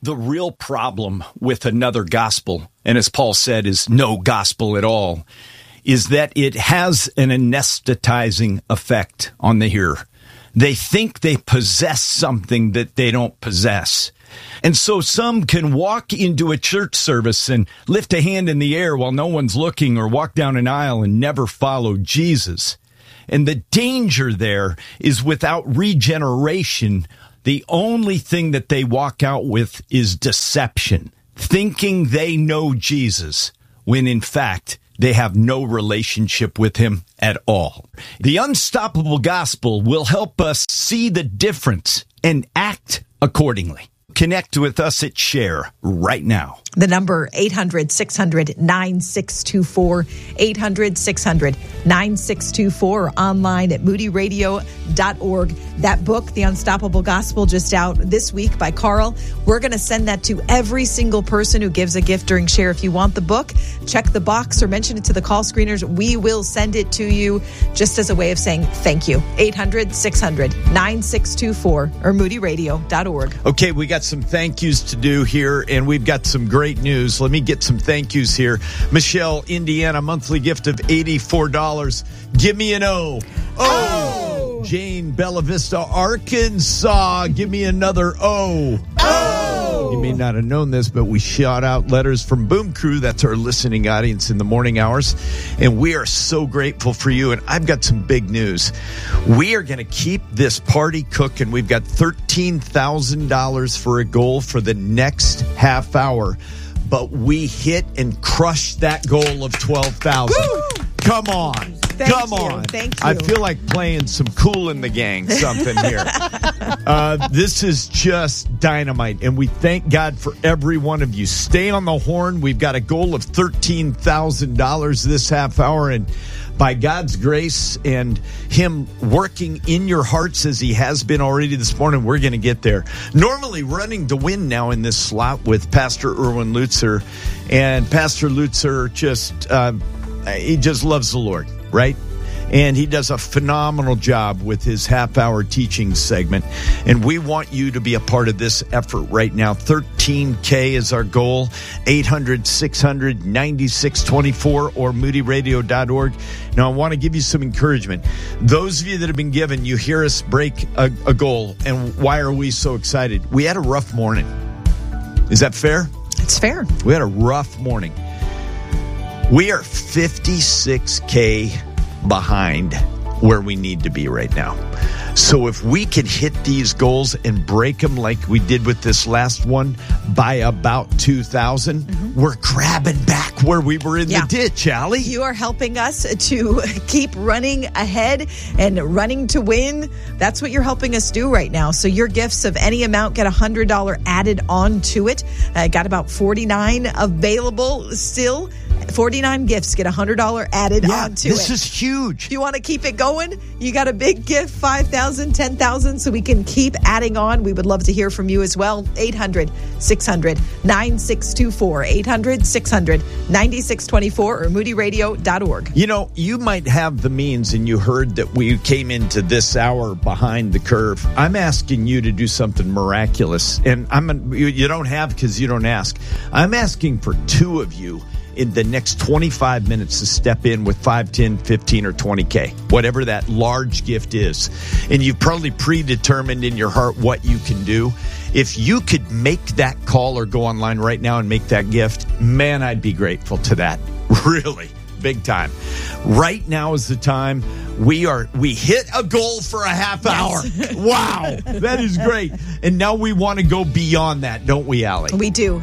the real problem with another gospel, and as Paul said, is no gospel at all, is that it has an anesthetizing effect on the hearer. They think they possess something that they don't possess. And so some can walk into a church service and lift a hand in the air while no one's looking, or walk down an aisle and never follow Jesus. And the danger there is, without regeneration, the only thing that they walk out with is deception, thinking they know Jesus, when in fact they have no relationship with him at all. The Unstoppable Gospel will help us see the difference and act accordingly. Connect with us at Share right now. The number 800-600-9624, 800-600-9624, online at moodyradio.org. That book, The Unstoppable Gospel, just out this week by Carl. We're going to send that to every single person who gives a gift during Share. If you want the book, check the box or mention it to the call screeners. We will send it to you just as a way of saying thank you. 800-600-9624 or moodyradio.org. Okay, we got some thank yous to do here, and we've got some great news. Let me get some thank yous here. Michelle, Indiana, monthly gift of $84. Give me an O. Oh! Jane, Bella Vista, Arkansas. Give me another O. Oh! You may not have known this, but we shout out letters from Boom Crew. That's our listening audience in the morning hours. And we are so grateful for you. And I've got some big news. We are going to keep this party cooking. We've got $13,000 for a goal for the next half hour. But we hit and crushed that goal of $12,000. Come on. Come on. Thank you. I feel like playing some Kool in the Gang something here. This is just dynamite, and we thank God for every one of you. Stay on the horn. We've got a goal of $13,000 this half hour, and by God's grace and him working in your hearts as he has been already this morning, we're going to get there. Normally running to win now in this slot with Pastor Erwin Lutzer, and Pastor Lutzer he just loves the Lord, right? And he does a phenomenal job with his half-hour teaching segment. And we want you to be a part of this effort right now. 13K is our goal. 800-600-9624 or moodyradio.org. Now, I want to give you some encouragement. Those of you that have been given, you hear us break a goal. And why are we so excited? We had a rough morning. Is that fair? It's fair. We had a rough morning. We are 56K behind where we need to be right now. So if we can hit these goals and break them like we did with this last one by about 2,000, we're grabbing back where we were in the ditch, Allie. You are helping us to keep running ahead and running to win. That's what you're helping us do right now. So your gifts of any amount get $100 added on to it. Got about 49 available still. 49 gifts get $100 added onto it. This is huge. If you want to keep it going, you got a big gift, 5,000, 10,000, so we can keep adding on. We would love to hear from you as well. 800-600-9624, 800-600-9624 or moodyradio.org. You know, you might have the means, and you heard that we came into this hour behind the curve. I'm asking you to do something miraculous, and you don't have because you don't ask. I'm asking for two of you in the next 25 minutes to step in with 5, 10, 15, or 20K, whatever that large gift is. And you've probably predetermined in your heart what you can do. If you could make that call or go online right now and make that gift, man, I'd be grateful to that. Really, big time. Right now is the time. We hit a goal for a half hour. Wow, that is great. And now we want to go beyond that, don't we, Allie? We do.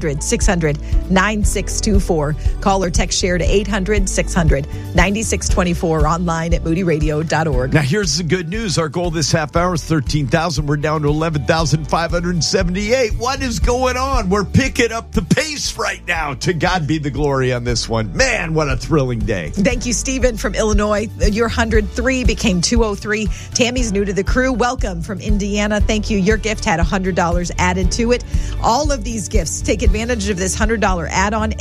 800-600-9624. Call or text Share to 800-600-9624, online at moodyradio.org. Now, here's the good news. Our goal this half hour is 13,000. We're down to 11,578. What is going on? We're picking up the pace right now. To God be the glory on this one. Man, what a thrilling day. Thank you, Stephen from Illinois. Your 800. 3 became 203. Tammy's new to the crew. Welcome from Indiana. Thank you. Your gift had $100 added to it. All of these gifts, take advantage of this $100 add-on.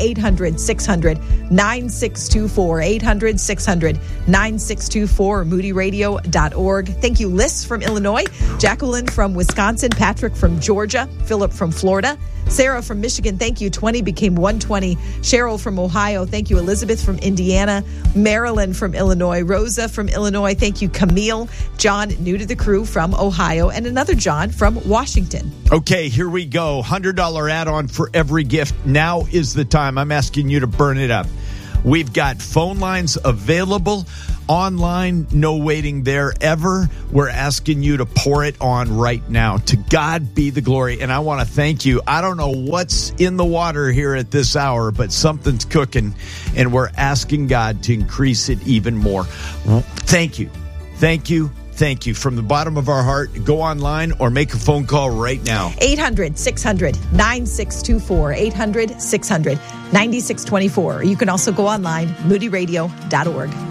800-600-9624. 800-600-9624 or moodyradio.org. Thank you, Liz from Illinois, Jacqueline from Wisconsin, Patrick from Georgia, Philip from Florida, Sarah from Michigan, thank you. 20 became 120. Cheryl from Ohio, thank you. Elizabeth from Indiana, Marilyn from Illinois, Rosa from Illinois, thank you. Camille, John, new to the crew from Ohio, and another John from Washington. Okay, here we go. $100 add-on for every gift. Now is the time. I'm asking you to burn it up. We've got phone lines available. Online, no waiting there ever. We're asking you to pour it on right now. To God be the glory. And I want to thank you. I don't know what's in the water here at this hour, but something's cooking, and we're asking God to increase it even more. Thank you. Thank you. Thank you. From the bottom of our heart, go online or make a phone call right now. 800-600-9624. 800-600-9624. You can also go online, moodyradio.org.